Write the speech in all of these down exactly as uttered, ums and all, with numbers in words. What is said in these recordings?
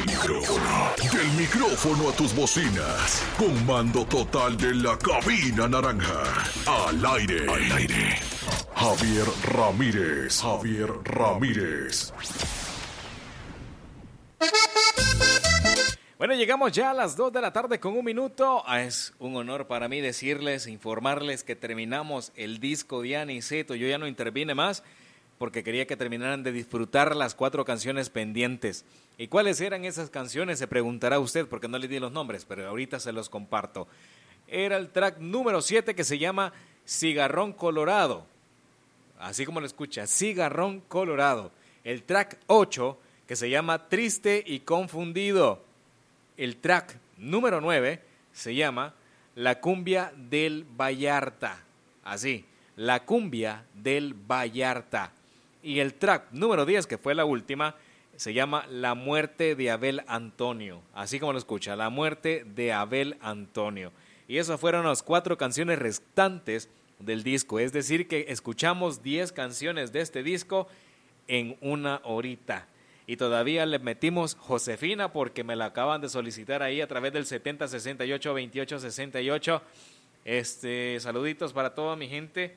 micrófono. Del micrófono a tus bocinas. Comando total de la cabina naranja. Al aire. Al aire. Javier Ramírez. Javier Ramírez. Bueno, llegamos ya a las dos de la tarde con un minuto. Ah, es un honor para mí decirles, informarles que terminamos el disco de Aniceto. Yo ya no intervine más porque quería que terminaran de disfrutar las cuatro canciones pendientes. ¿Y cuáles eran esas canciones? Se preguntará usted porque no le di los nombres, pero ahorita se los comparto. Era el track número siete que se llama Cigarrón Colorado. Así como lo escucha, Cigarrón Colorado. El track ocho que se llama Triste y Confundido. El track número nueve se llama La Cumbia del Vallarta. Así, La Cumbia del Vallarta. Y el track número diez, que fue la última, se llama La Muerte de Abel Antonio. Así como lo escucha, La Muerte de Abel Antonio. Y esas fueron las cuatro canciones restantes del disco. Es decir, que escuchamos diez canciones de este disco en una horita. Y todavía le metimos Josefina porque me la acaban de solicitar ahí a través del setenta sesenta y ocho veintiocho sesenta y ocho. Este, saluditos para toda mi gente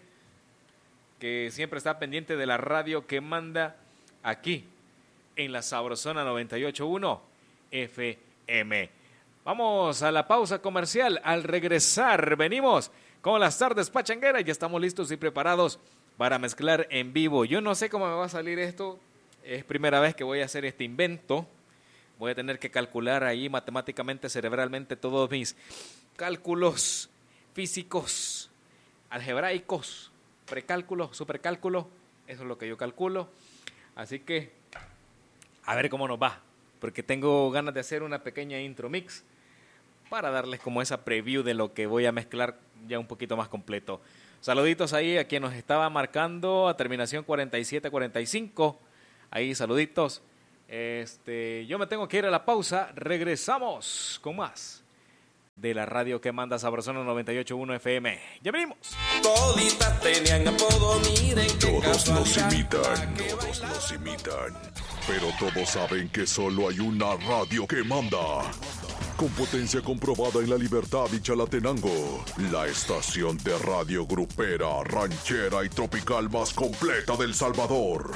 que siempre está pendiente de la radio que manda aquí en la Sabrosona noventa y ocho punto uno F M. Vamos a la pausa comercial. Al regresar venimos con las tardes pachangueras. Ya estamos listos y preparados para mezclar en vivo. Yo no sé cómo me va a salir esto. Es primera vez que voy a hacer este invento. Voy a tener que calcular ahí matemáticamente, cerebralmente, todos mis cálculos físicos, algebraicos, precálculos, supercálculos. Eso es lo que yo calculo. Así que, a ver cómo nos va. Porque tengo ganas de hacer una pequeña intro mix para darles como esa preview de lo que voy a mezclar ya un poquito más completo. Saluditos ahí a quien nos estaba marcando a terminación cuarenta y siete cuarenta y cinco. Ahí, saluditos. Este, yo me tengo que ir a la pausa. Regresamos con más de la radio que manda Sabrosona noventa y ocho punto uno F M. ¡Ya venimos! Toditas tenían apodo, miren qué Todos nos casualidad. imitan, todos nos imitan. Pero todos saben que solo hay una radio que manda. Con potencia comprobada en La Libertad y Chalatenango. La estación de radio grupera, ranchera y tropical más completa del Salvador.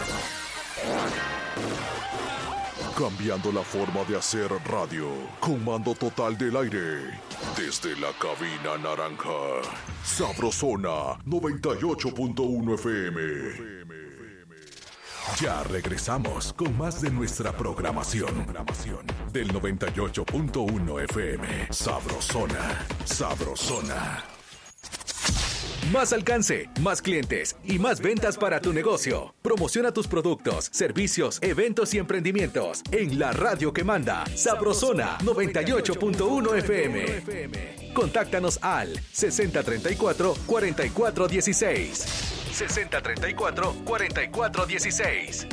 Cambiando la forma de hacer radio. Comando total del aire. Desde la cabina naranja. Sabrosona noventa y ocho punto uno F M. Ya regresamos con más de nuestra programación. Del noventa y ocho punto uno F M. Sabrosona. Sabrosona. Más alcance, más clientes y más ventas para tu negocio. Promociona tus productos, servicios, eventos y emprendimientos en la radio que manda Sabrosona noventa y ocho punto uno F M. Contáctanos al sesenta treinta y cuatro cuarenta y cuatro dieciséis. sesenta treinta y cuatro cuarenta y cuatro dieciséis.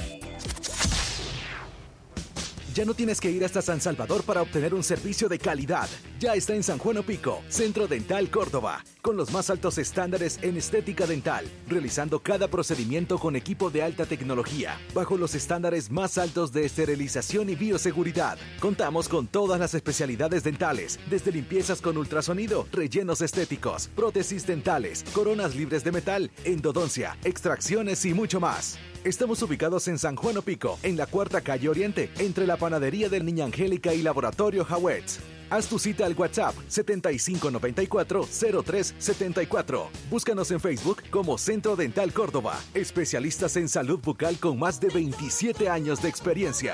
Ya no tienes que ir hasta San Salvador para obtener un servicio de calidad. Ya está en San Juan Opico, Centro Dental Córdoba, con los más altos estándares en estética dental, realizando cada procedimiento con equipo de alta tecnología, bajo los estándares más altos de esterilización y bioseguridad. Contamos con todas las especialidades dentales, desde limpiezas con ultrasonido, rellenos estéticos, prótesis dentales, coronas libres de metal, endodoncia, extracciones y mucho más. Estamos ubicados en San Juan Opico, en la Cuarta Calle Oriente, entre la Panadería del Niña Angélica y Laboratorio Hawetz. Haz tu cita al WhatsApp setenta y cinco noventa y cuatro cero tres setenta y cuatro. Búscanos en Facebook como Centro Dental Córdoba. Especialistas en salud bucal con más de veintisiete años de experiencia.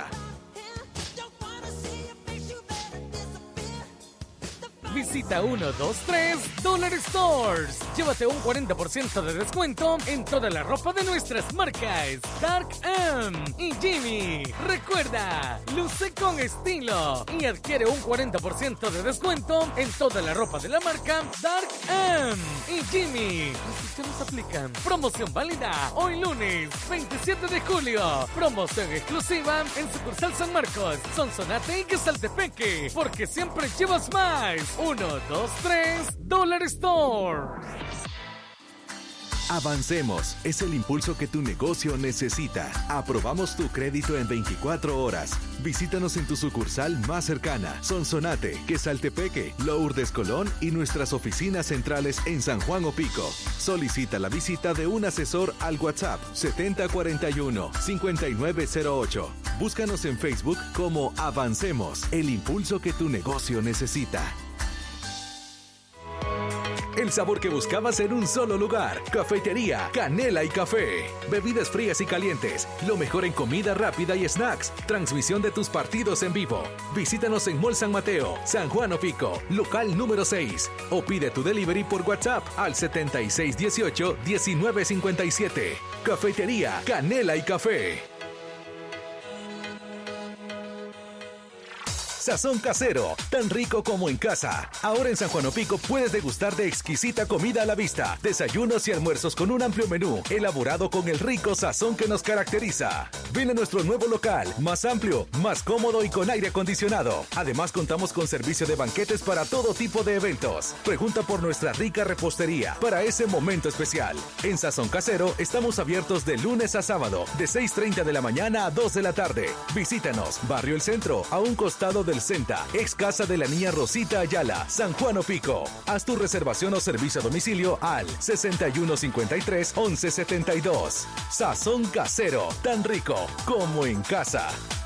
Visita uno dos tres Dollar Stores. Llévate un cuarenta por ciento de descuento en toda la ropa de nuestras marcas Dark M y Jimmy. Recuerda, luce con estilo y adquiere un cuarenta por ciento de descuento en toda la ropa de la marca Dark M y Jimmy. Restricciones aplican. Promoción válida hoy lunes veintisiete de julio. Promoción exclusiva en sucursal San Marcos, Sonsonate y Quesaltepeque. Porque siempre llevas más. uno dos tres Dollar Store. Avancemos es el impulso que tu negocio necesita. Aprobamos tu crédito en veinticuatro horas. Visítanos en tu sucursal más cercana, Sonsonate, Quesaltepeque, Lourdes Colón y nuestras oficinas centrales en San Juan Opico. Solicita la visita de un asesor al WhatsApp setenta cuarenta y uno, cincuenta y nueve cero ocho. Búscanos en Facebook como Avancemos, el impulso que tu negocio necesita. El sabor que buscabas en un solo lugar. Cafetería Canela y Café. Bebidas frías y calientes. Lo mejor en comida rápida y snacks. Transmisión de tus partidos en vivo. Visítanos en Mall San Mateo, San Juan Opico, local número seis. O pide tu delivery por WhatsApp al setenta y seis dieciocho, diecinueve cincuenta y siete. Cafetería Canela y Café. Sazón casero, tan rico como en casa. Ahora en San Juan Opico puedes degustar de exquisita comida a la vista, desayunos y almuerzos con un amplio menú, elaborado con el rico sazón que nos caracteriza. Ven a nuestro nuevo local, más amplio, más cómodo y con aire acondicionado. Además contamos con servicio de banquetes para todo tipo de eventos. Pregunta por nuestra rica repostería para ese momento especial. En Sazón Casero estamos abiertos de lunes a sábado, de seis treinta de la mañana a dos de la tarde. Visítanos, Barrio El Centro, a un costado del Senta, ex casa de la niña Rosita Ayala, San Juan Opico. Haz tu reservación o servicio a domicilio al sesenta y uno cincuenta y tres, once setenta y dos. Sazón Casero, tan rico como en casa.